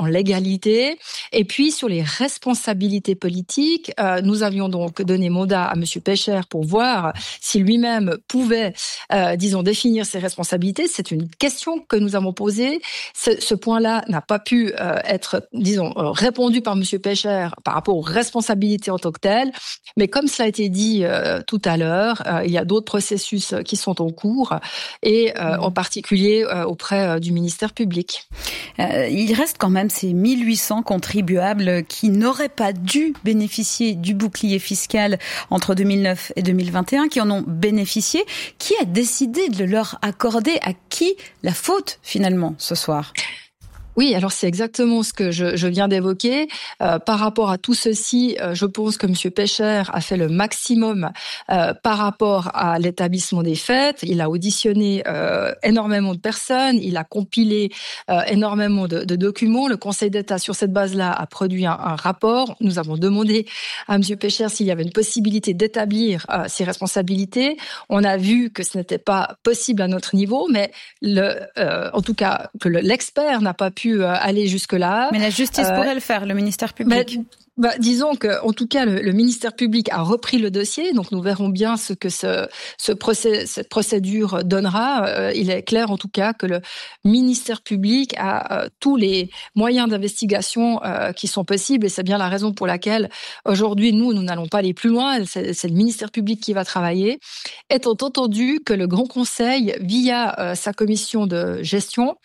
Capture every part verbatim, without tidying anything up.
légalité. Et puis, sur les responsabilités politiques, euh, nous avions donc donné mandat à M. Pécher pour voir si lui-même pouvait, euh, disons, définir ses responsabilités. C'est une question que nous avons posée. Ce, ce point-là n'a pas pu euh, être, disons, répondu par M. Pécher par rapport aux responsabilités en tant que telles. Mais comme cela a été dit euh, tout à l'heure, euh, il y a d'autres processus qui sont en cours, et euh, mmh. en particulier euh, auprès euh, du ministère public. Euh, il reste quand même ces mille huit cents contribuables qui n'auraient pas dû bénéficier du bouclier fiscal entre deux mille neuf et deux mille vingt et un, qui en ont bénéficié. Qui a décidé de le leur accorder? À qui la faute finalement ce soir? Oui, alors c'est exactement ce que je, je viens d'évoquer. Euh, par rapport à tout ceci, euh, je pense que M. Pécher a fait le maximum euh, par rapport à l'établissement des faits. Il a auditionné euh, énormément de personnes, il a compilé euh, énormément de, de documents. Le Conseil d'État, sur cette base-là, a produit un, un rapport. Nous avons demandé à M. Pécher s'il y avait une possibilité d'établir euh, ses responsabilités. On a vu que ce n'était pas possible à notre niveau, mais le, euh, en tout cas que le, l'expert n'a pas pu aller jusque-là. Mais la justice euh, pourrait le faire, le ministère public. Mais, bah, disons que, en tout cas, le, le ministère public a repris le dossier, donc nous verrons bien ce que ce, ce procès, cette procédure donnera. Euh, il est clair, en tout cas, que le ministère public a euh, tous les moyens d'investigation euh, qui sont possibles, et c'est bien la raison pour laquelle aujourd'hui, nous, nous n'allons pas aller plus loin. C'est, c'est le ministère public qui va travailler, étant entendu que le Grand Conseil, via euh, sa commission de gestion,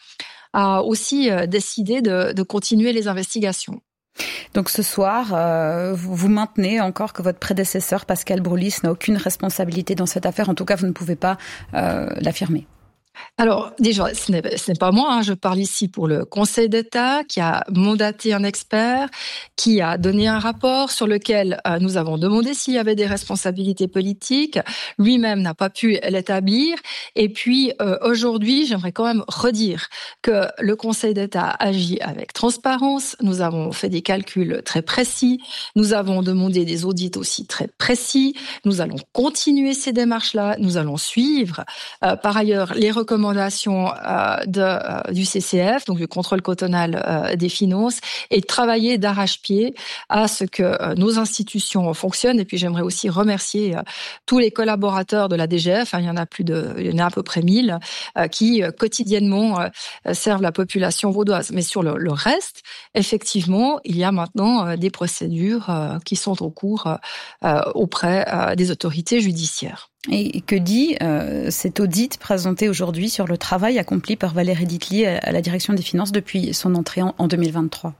a aussi décidé de, de continuer les investigations. Donc ce soir, euh, vous, vous maintenez encore que votre prédécesseur, Pascal Broulis, n'a aucune responsabilité dans cette affaire. En tout cas, vous ne pouvez pas euh, l'affirmer. Alors, déjà, ce n'est, ce n'est pas moi, hein. Je parle ici pour le Conseil d'État qui a mandaté un expert, qui a donné un rapport sur lequel euh, nous avons demandé s'il y avait des responsabilités politiques. Lui-même n'a pas pu l'établir. Et puis, euh, aujourd'hui, j'aimerais quand même redire que le Conseil d'État agit avec transparence. Nous avons fait des calculs très précis. Nous avons demandé des audits aussi très précis. Nous allons continuer ces démarches-là. Nous allons suivre, euh, par ailleurs, les recommandations euh, de, euh, du C C F, donc du contrôle cantonal euh, des finances, et travailler d'arrache-pied à ce que euh, nos institutions fonctionnent. Et puis j'aimerais aussi remercier euh, tous les collaborateurs de la D G F, hein, il y en a plus de, il y en a à peu près mille, euh, qui euh, quotidiennement euh, servent la population vaudoise. Mais sur le, le reste, effectivement, il y a maintenant euh, des procédures euh, qui sont en cours euh, auprès euh, des autorités judiciaires. Et que dit euh, cet audit présenté aujourd'hui sur le travail accompli par Valérie Ditli à la direction des finances depuis son entrée en, en deux mille vingt-trois?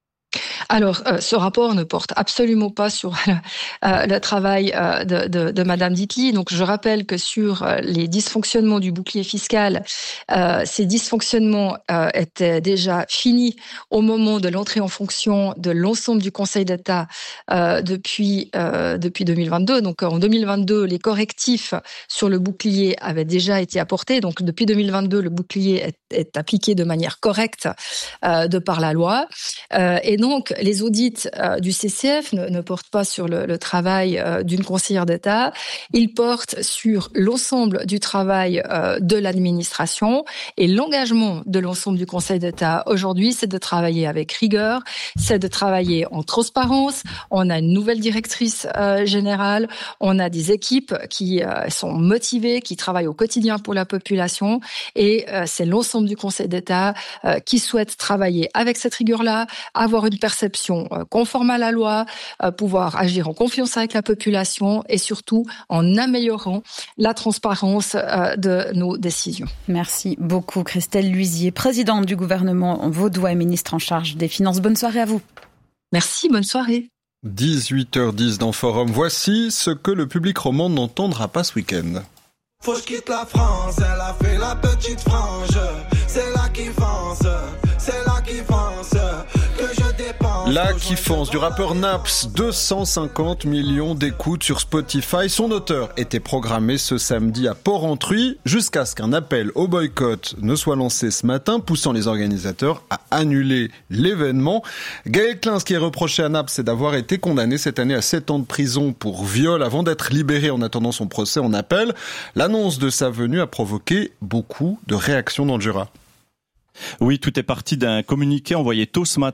Alors, euh, ce rapport ne porte absolument pas sur euh, le travail euh, de, de, de Madame Ditli. Donc, je rappelle que sur euh, les dysfonctionnements du bouclier fiscal, euh, ces dysfonctionnements euh, étaient déjà finis au moment de l'entrée en fonction de l'ensemble du Conseil d'État euh, depuis euh, depuis deux mille vingt-deux. Donc, en deux mille vingt-deux, les correctifs sur le bouclier avaient déjà été apportés. Donc, depuis deux mille vingt-deux, le bouclier est, est appliqué de manière correcte euh, de par la loi. Euh, et donc, les audits euh, du C C F ne, ne portent pas sur le, le travail euh, d'une conseillère d'État. Ils portent sur l'ensemble du travail euh, de l'administration. Et l'engagement de l'ensemble du Conseil d'État aujourd'hui, c'est de travailler avec rigueur, c'est de travailler en transparence. On a une nouvelle directrice euh, générale, on a des équipes qui euh, sont motivées, qui travaillent au quotidien pour la population. Et euh, c'est l'ensemble du Conseil d'État euh, qui souhaite travailler avec cette rigueur-là, avoir une perception conforme à la loi, pouvoir agir en confiance avec la population et surtout en améliorant la transparence de nos décisions. Merci beaucoup Christelle Luisier, présidente du gouvernement vaudois et ministre en charge des Finances. Bonne soirée à vous. Merci, bonne soirée. dix-huit heures dix dans Forum. Voici ce que le public roman n'entendra pas ce week-end. Faut que je quitte la France, elle a fait la petite frange. C'est là qui fonce, c'est là qui fonce, que je dépense. La kiffance du rappeur Naps, deux cent cinquante millions d'écoutes sur Spotify. Son auteur était programmé ce samedi à Porrentruy, jusqu'à ce qu'un appel au boycott ne soit lancé ce matin, poussant les organisateurs à annuler l'événement. Gaël Klein, ce qui est reproché à Naps, c'est d'avoir été condamné cette année à sept ans de prison pour viol avant d'être libéré en attendant son procès en appel. L'annonce de sa venue a provoqué beaucoup de réactions dans le Jura. Oui, tout est parti d'un communiqué envoyé tôt ce matin